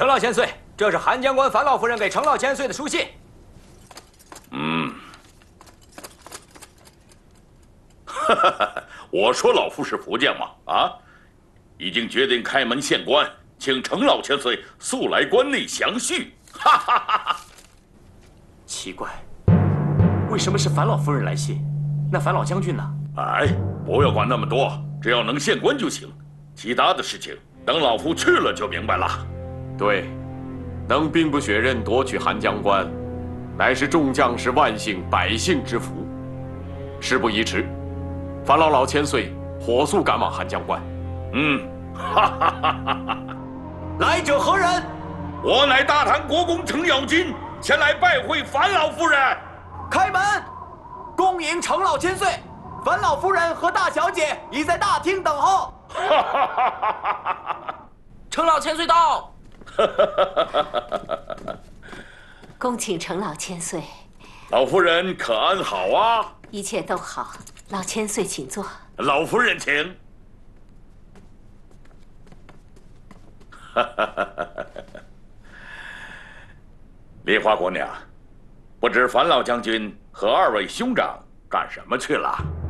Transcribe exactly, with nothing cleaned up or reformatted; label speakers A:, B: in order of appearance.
A: 程老千岁，这是韩将官樊老夫人给程老千岁的书信。
B: 嗯。哈哈哈！我说老夫是福将嘛，啊，已经决定开门献官，请程老千岁速来关内详叙。哈哈哈哈！
A: 奇怪，为什么是樊老夫人来信？那樊老将军呢？
B: 哎，不要管那么多，只要能献官就行，其他的事情等老夫去了就明白了。
C: 对，能兵不血刃夺取韩将官，乃是众将士万幸百姓之福。事不宜迟，樊老老千岁火速赶往韩将关。
B: 嗯，哈哈哈哈哈！
A: 来者何人？
B: 我乃大唐国公程咬金，前来拜会樊老夫人。
A: 开门，恭迎程老千岁。樊老夫人和大小姐已在大厅等候。
B: 哈哈哈哈哈！
A: 程老千岁到。
B: 哈哈哈哈哈！
D: 恭请程老千岁。
B: 老夫人可安好啊？
D: 一切都好，老千岁请坐。
B: 老夫人请。哈哈哈哈哈！梨花姑娘，不知樊老将军和二位兄长干什么去了？